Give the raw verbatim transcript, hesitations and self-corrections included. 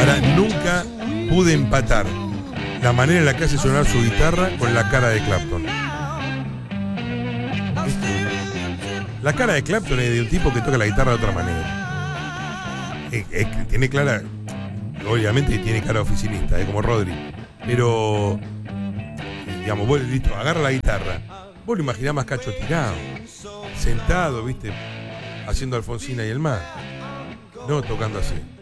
Ahora, nunca pude empatar la manera en la que hace sonar su guitarra con la cara de Clapton. ¿Viste? La cara de Clapton es de un tipo que toca la guitarra de otra manera. Es, es que tiene clara, obviamente tiene cara de oficinista, es como Rodri. Pero, digamos, vos, listo, agarra la guitarra. Vos lo imaginás más Cacho tirado, sentado, ¿viste? Haciendo Alfonsina y el mar. No tocando así.